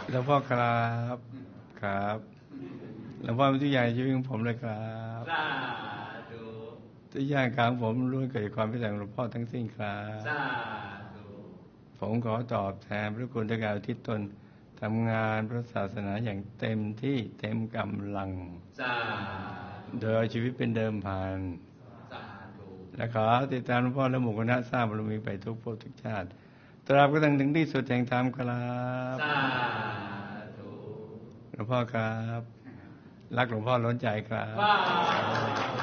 หลวงพ่อครับครับหลวงพ่อเป็นตัวอย่างในชีวิตของผมเลยครับสาธุตัวอย่างของผมล้วนเกิดจากความเป็นของหลวงพ่อทั้งสิ้นครับสาธุผมขอตอบแทนพระคุณด้วยการอุทิศตนทำงานพระศาสนาอย่างเต็มที่เต็มกำลังสาธุโดยเอาชีวิตเป็นเดิมพันสาธุและขอติดตามหลวงพ่อและหมู่คณะสร้างบารมีไปทุกภพทุกชาติตราบกระทั่งถึงที่สุดแห่งธรรมครับสาธุหลวงพ่อครับรักหลวงพ่อล้นใจครับ